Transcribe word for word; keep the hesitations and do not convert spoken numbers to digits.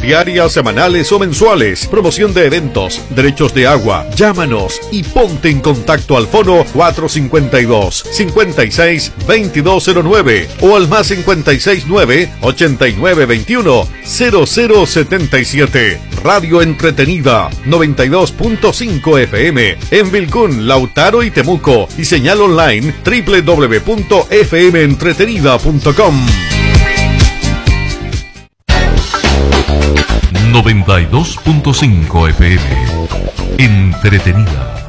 diarias, semanales o mensuales, promoción de eventos, derechos de agua. Llámanos y ponte en contacto al fono cuatro cinco dos, cinco seis, veintidós cero nueve o al más cincuenta y seis nueve, ochenta y nueve veintiuno, cero cero setenta y siete. Radio Entretenida noventa y dos punto cinco F M en Vilcún, Lautaro y Temuco, y señal online doble u doble u doble u punto f m entretenida punto com. noventa y dos punto cinco F M Entretenida.